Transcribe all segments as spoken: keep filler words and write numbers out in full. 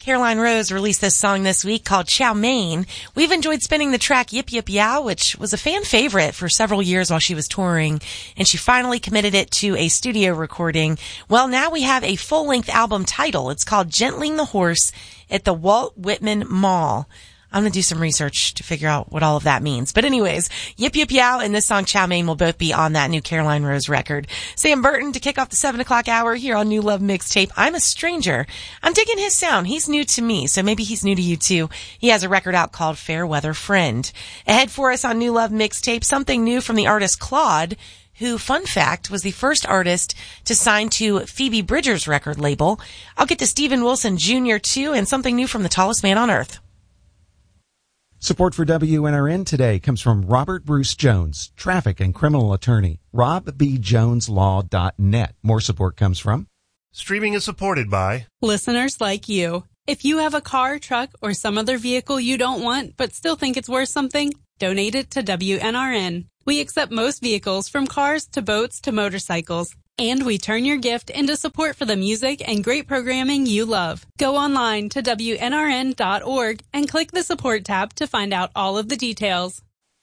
Caroline Rose released this song this week called Chow Mein. We've enjoyed spinning the track Yip Yip Yow, which was a fan favorite for several years while she was touring, and she finally committed it to a studio recording. Well, now we have a full-length album title. It's called Gentling the Horse at the Walt Whitman Mall. I'm going to do some research to figure out what all of that means. But anyways, Yip Yip Yow and this song Chow Mein will both be on that new Caroline Rose record. Sam Burton to kick off the seven o'clock hour here on New Love Mixtape. I'm a stranger. I'm digging his sound. He's new to me, so maybe he's new to you too. He has a record out called Fair Weather Friend. Ahead for us on New Love Mixtape, something new from the artist Claude, who, fun fact, was the first artist to sign to Phoebe Bridgers' record label. I'll get to Steven Wilson Junior too, and something new from the tallest man on earth. Support for W N R N today comes from Robert Bruce Jones, traffic and criminal attorney, rob b jones law dot net. More support comes from Streaming is supported by listeners like you. If you have a car, truck, or some other vehicle you don't want but still think it's worth something, donate it to W N R N. We accept most vehicles, from cars to boats to motorcycles. And we turn your gift into support for the music and great programming you love. Go online to W N R N dot org and click the support tab to find out all of the details.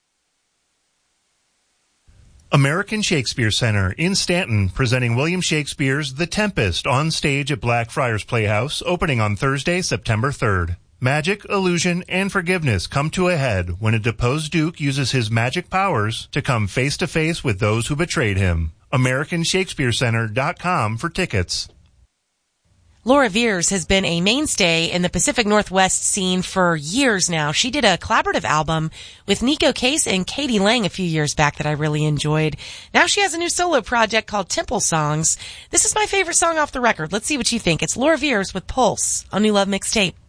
American Shakespeare Center in Stanton, presenting William Shakespeare's The Tempest on stage at Blackfriars Playhouse, opening on Thursday, September third. Magic, illusion, and forgiveness come to a head when a deposed duke uses his magic powers to come face to face with those who betrayed him. American Shakespeare Center dot com for tickets. Laura Veers has been a mainstay in the Pacific Northwest scene for years now. She did a collaborative album with Nico Case and Katie Lang a few years back that I really enjoyed. Now she has a new solo project called Temple Songs. This is my favorite song off the record. Let's see what you think. It's Laura Veers with Pulse on New Love Mixtape.